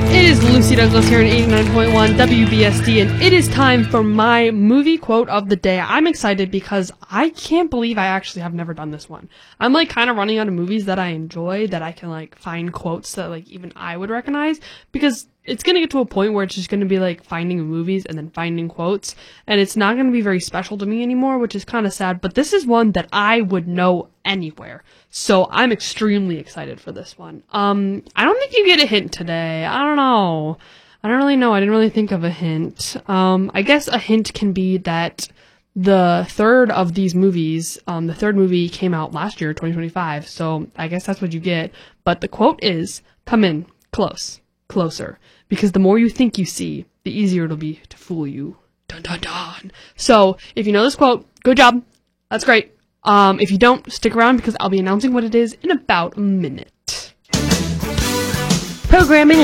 It is Lucy Douglas here at 89.1 WBSD, and it is time for my movie quote of the day. I'm excited because I can't believe I actually have never done this one. I'm like kind of running out of movies that I enjoy that I can like find quotes that like even I would recognize, because it's going to get to a point where it's just going to be like finding movies and then finding quotes, and it's not going to be very special to me anymore, which is kind of sad, but this is one that I would know anywhere. So I'm extremely excited for this one. I don't think you get a hint today. I don't know. I don't really know. I didn't really think of a hint. I guess a hint can be that the third of these movies, the third movie came out last year, 2025. So I guess that's what you get. But the quote is, come in, close, closer. Because the more you think you see, the easier it'll be to fool you. Dun dun dun. So if you know this quote, good job. That's great. If you don't, stick around because I'll be announcing what it is in about a minute. Programming